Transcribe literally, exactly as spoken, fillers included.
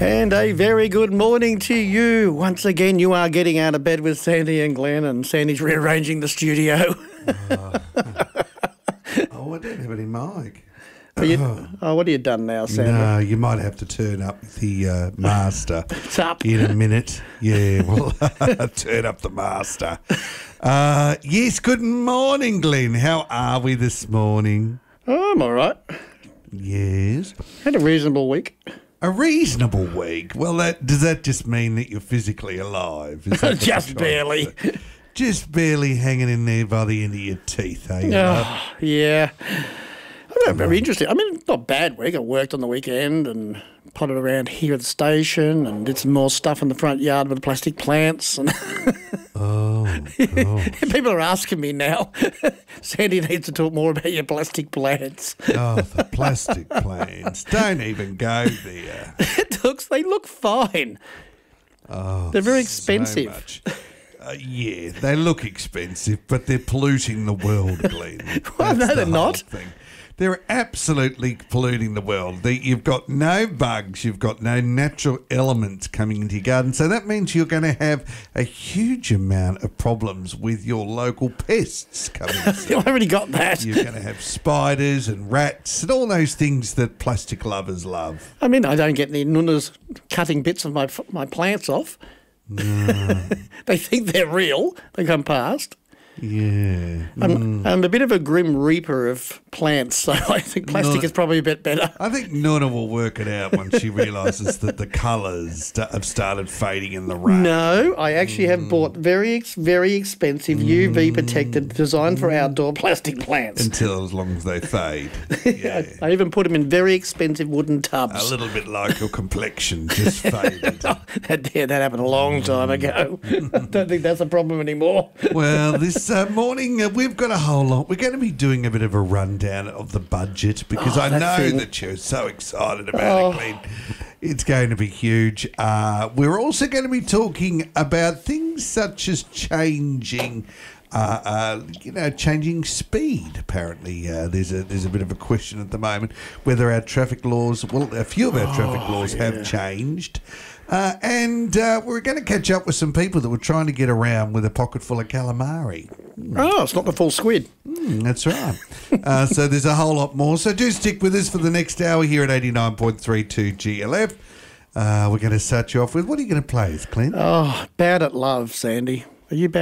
And a very good morning to you. Once again, you are getting out of bed with Sandy and Glenn, and Sandy's rearranging the studio. uh, oh, I don't have any mic. Are you, oh, what have you done now, Sandy? No, you might have to turn up the uh, master It's up. in a minute. Yeah, we'll turn up the master. Uh, yes, good morning, Glenn. How are we this morning? Oh, I'm all right. Yes. Had a reasonable week. A reasonable week. Well, that does that just mean that you're physically alive? Is that what Just you're trying barely. to say? Just barely hanging in there by the end of your teeth, eh? Oh, yeah. I don't know, very interesting. I mean, not a bad week. I worked on the weekend and potted around here at the station and did some more stuff in the front yard with the plastic plants. And Oh, gosh. people are asking me now, Sandy needs to talk more about your plastic plants. Oh, the plastic plants. Don't even go there. It looks, they look fine. Oh, They're very so expensive. much. Uh, yeah, they look expensive, but they're polluting the world, Glenn. Well, no, That's they're the whole not. thing. They're absolutely polluting the world. They, you've got no bugs, you've got no natural elements coming into your garden. So that means you're going to have a huge amount of problems with your local pests coming through. I already got that. You're going to have spiders and rats and all those things that plastic lovers love. I mean, I don't get any nunners cutting bits of my my plants off. No. They think they're real. They come past. Yeah. I'm, I'm a bit of a grim reaper of plants, so I think plastic Not- is probably a bit better. I think Nuna will work it out when she realises that the colours st- have started fading in the rain. No, I actually have bought very, ex- very expensive U V protected, designed for outdoor plastic plants. Until as long as they fade. Yeah. I even put them in very expensive wooden A tubs. little bit like your complexion, just faded. that, yeah, that happened a long time ago. I don't think that's a problem anymore. Well, this uh, morning uh, we've got a whole lot. We're going to be doing a bit of a rundown of the budget because Oh, I that know thing. that you're so excited about Oh. it, Glenn. It's going to be huge. Uh, we're also going to be talking about things such as changing, uh, uh, you know, changing speed. Apparently, uh, there's a there's a bit of a question at the moment whether our traffic laws, well, a few of our traffic laws have changed. Uh, and uh, we're going to catch up with some people that were trying to get around with a pocket full of calamari. Oh, it's not the full squid. Mm, that's right. uh, so there's a whole lot more. So do stick with us for the next hour here at eighty-nine point three two G L F. Uh, we're going to start you off with, what are you going to play, Clint? Oh, bad at love, Sandy. Are you bad?